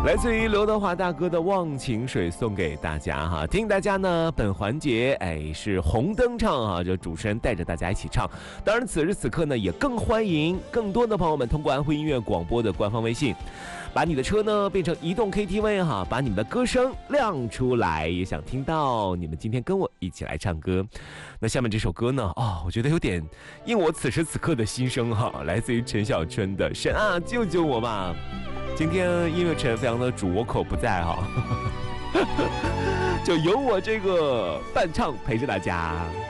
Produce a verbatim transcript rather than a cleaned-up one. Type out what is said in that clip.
来自于刘德华大哥的《忘情水》送给大家哈，提醒大家呢，本环节哎是红灯唱啊，就主持人带着大家一起唱。当然，此时此刻呢，也更欢迎更多的朋友们通过安徽音乐广播的官方微信，把你的车呢变成移动 K T V 哈，把你们的歌声亮出来，也想听到你们今天跟我一起来唱歌。那下面这首歌呢，哦，我觉得有点应我此时此刻的心声哈，来自于陈小春的《神啊救救我吧》。今天音乐城非常的主，我口不在哈，就由我这个伴唱陪着大家。